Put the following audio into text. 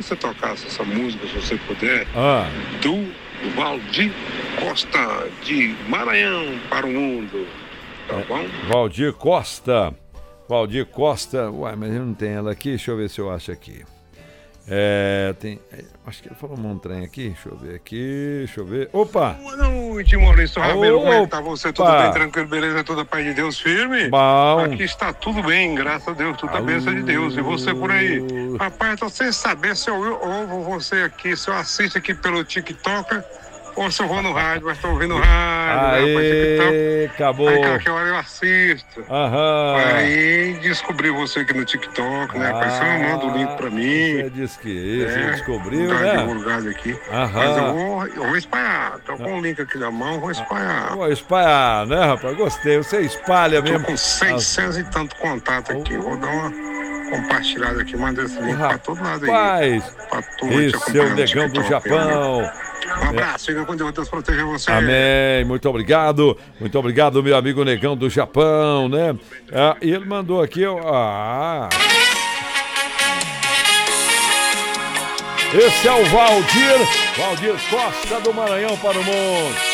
você tocasse essa música, se você puder, do Valdir Costa, de Maranhão para o Mundo. Tá bom? Valdir Costa. Uai, mas eu não tenho ela aqui. Deixa eu ver se eu acho aqui. Acho que ele falou um trem aqui. Deixa eu ver. Opa! Boa noite, Maurício Rabelo. Como é que tá você? Tudo bem, tranquilo, beleza? Toda paz de Deus firme? Bom. Aqui está tudo bem, graças a Deus. Tudo a bênção de Deus. E você por aí? Rapaz, eu tô sem saber se eu ouvo você aqui, se eu assisto aqui pelo TikTok ou se eu vou no rádio, mas tô ouvindo rádio, né, rapaz? TikTok. Acabou. Aí qualquer hora eu assisto. Aham. Aí descobri você aqui no TikTok, né? Você manda o link pra mim. Você disse que você descobriu, tá né? divulgado aqui. Mas eu vou espalhar. Tô com o link aqui na mão, vou espalhar. Vou espalhar, né, rapaz? Gostei. Você espalha mesmo. Tô com 600 e tanto contato aqui. Vou dar uma compartilhada aqui, manda esse link pra todo lado aí. Rapaz, esse é o Negão do Japão. Um abraço, fica com Deus, Deus proteja você. Amém, muito obrigado, meu amigo Negão do Japão, né? E ele mandou aqui, esse é o Valdir Costa do Maranhão para o Mundo.